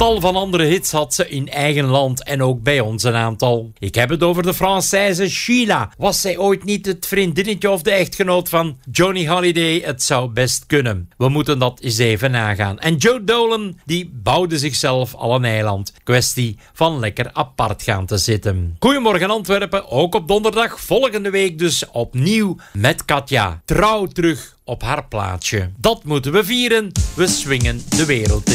Tal van andere hits had ze in eigen land en ook bij ons een aantal. Ik heb het over de Française Sheila. Was zij ooit niet het vriendinnetje of de echtgenoot van Johnny Holiday? Het zou best kunnen. We moeten dat eens even nagaan. En Joe Dolan, die bouwde zichzelf al een eiland. Kwestie van lekker apart gaan te zitten. Goedemorgen Antwerpen, ook op donderdag. Volgende week dus opnieuw met Katja. Trouw terug op haar plaatsje. Dat moeten we vieren. We swingen de wereld in.